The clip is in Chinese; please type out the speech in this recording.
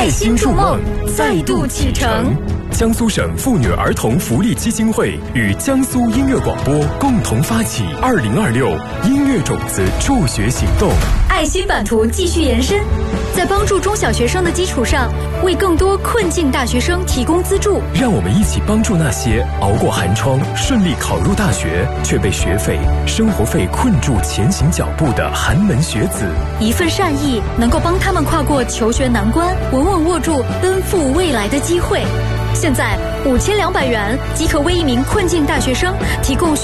爱心筑梦再度启程。 江苏省妇女儿童福利基金会与江苏音乐广播共同发起2026音乐种子助学行动。 爱心版图继续延伸，在帮助中小学生的基础上，为更多困境大学生提供资助。 让我们一起帮助那些熬过寒窗、顺利考入大学，却被学费、生活费困住前行脚步的寒门学子。 一份善意能够帮他们跨过求学难关，稳稳握住奔赴未来的机会。现在5200元即可为一名困境大学生提供